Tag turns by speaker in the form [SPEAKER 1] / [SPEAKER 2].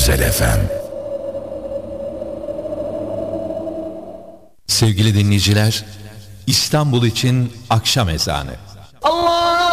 [SPEAKER 1] Özel FM.
[SPEAKER 2] Sevgili dinleyiciler, İstanbul için akşam ezanı.
[SPEAKER 3] Allah